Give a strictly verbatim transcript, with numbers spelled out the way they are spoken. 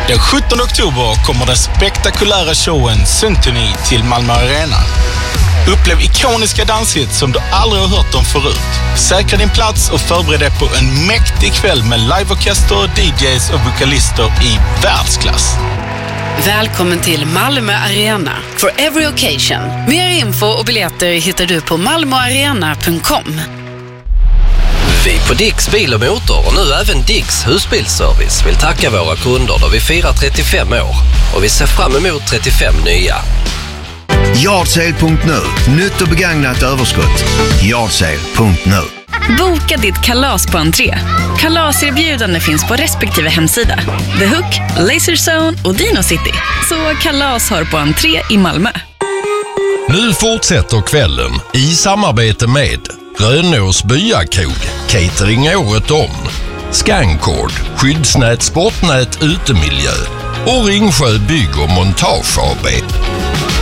Den sjuttonde oktober kommer den spektakulära showen Symphony till Malmö Arena. Upplev ikoniska danshits som du aldrig har hört om förut. Säkra din plats och förbered dig på en mäktig kväll med liveorkester, D Js och vokalister i världsklass. Välkommen till Malmö Arena for every occasion. Mer info och biljetter hittar du på malmoarena punkt com. Vi på Dicks Bil och Motor och nu även Dicks Husbilsservice vill tacka våra kunder då vi firar trettiofem år och vi ser fram emot trettiofem nya. Yardsale punkt nu. Nytt och begagnat överskott. Yardsale punkt nu. Boka ditt kalas på entré. Kalaserbjudande finns på respektive hemsida. The Hook, Laserzone och Dino City. Så kalas har på entré i Malmö. Nu fortsätter kvällen i samarbete med Rönås Byakrog, catering året om, Scancord, skyddsnät, sportnät, utemiljö och Ringsjö Bygg och Montage A B.